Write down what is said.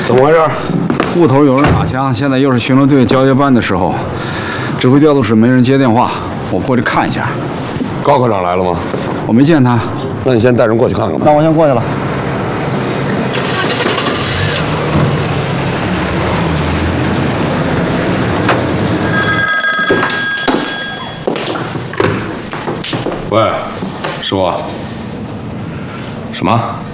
怎么回事？ 户头有人打枪，现在又是巡逻队交接班的时候，指挥调度室没人接电话，我过去看一下。 高科长来了吗？ 我没见他。 那你先带人过去看看吧。 那我先过去了。 喂，师傅。什么？